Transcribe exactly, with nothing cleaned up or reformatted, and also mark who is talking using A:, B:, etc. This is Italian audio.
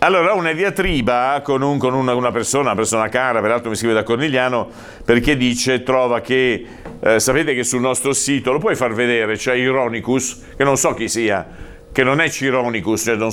A: Allora, una diatriba con, un, con una, una persona, una persona cara, peraltro mi scrive da Cornigliano, perché dice, trova che, eh, sapete che sul nostro sito, lo puoi far vedere, c'è Ironicus, che non so chi sia, che non è Cironicus, cioè non,